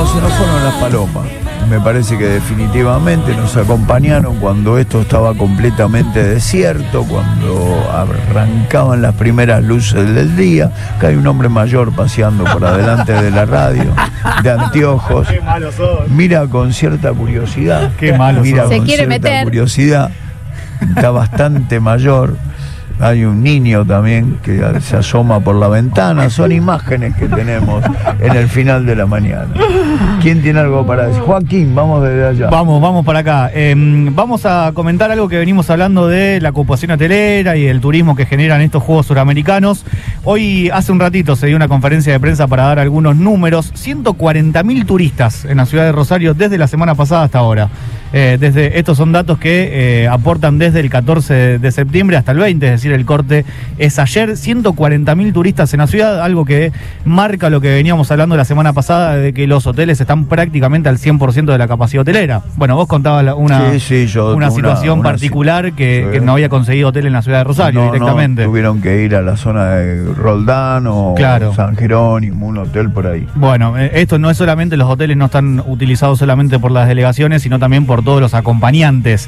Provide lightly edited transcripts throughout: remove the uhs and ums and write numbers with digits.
se nos fueron las palomas. Me parece que definitivamente nos acompañaron cuando esto estaba completamente desierto, cuando arrancaban las primeras luces del día. Acá hay un hombre mayor paseando por adelante de la radio, de anteojos. Qué malo sos. Mira con cierta curiosidad. Qué malo Mira sos. con Se quiere cierta meter. curiosidad. Está bastante mayor. Hay un niño también que se asoma por la ventana. Son imágenes que tenemos en el final de la mañana. ¿Quién tiene algo para decir? Joaquín, vamos desde allá. Vamos para acá. Vamos a comentar algo que venimos hablando de la ocupación hotelera y el turismo que generan estos Juegos Suramericanos. Hoy, hace un ratito, se dio una conferencia de prensa para dar algunos números. 140.000 turistas en la ciudad de Rosario desde la semana pasada hasta ahora. Estos son datos que aportan desde el 14 de septiembre hasta el 20, es decir, el corte es ayer. 140.000 turistas en la ciudad, algo que marca lo que veníamos hablando la semana pasada, de que los hoteles están prácticamente al 100% de la capacidad hotelera. Bueno, vos contabas una situación particular que no había conseguido hotel en la ciudad de Rosario directamente. Tuvieron que ir a la zona de Roldán o San Jerónimo, un hotel por ahí. Bueno, esto no es solamente, los hoteles no están utilizados solamente por las delegaciones, sino también por todos los acompañantes,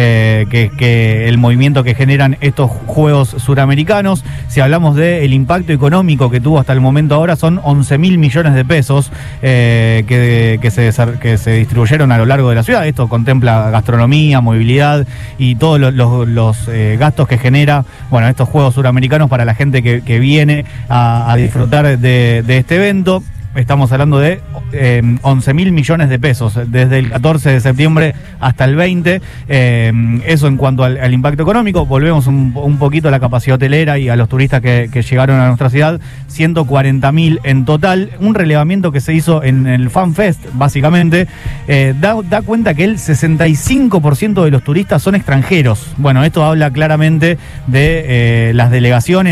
que el movimiento que generan estos Juegos Suramericanos. Si hablamos del impacto económico que tuvo hasta el momento ahora, son 11.000 millones de pesos que se distribuyeron a lo largo de la ciudad. Esto contempla gastronomía, movilidad y todos los gastos que genera, bueno, estos Juegos Suramericanos para la gente que viene a disfrutar de este evento. Estamos hablando de 11.000 millones de pesos desde el 14 de septiembre hasta el 20. Eso en cuanto al impacto económico. Volvemos un poquito a la capacidad hotelera y a los turistas que llegaron a nuestra ciudad. 140.000 en total. Un relevamiento que se hizo en el Fan Fest, básicamente, da cuenta que el 65% de los turistas son extranjeros. Bueno, esto habla claramente de las delegaciones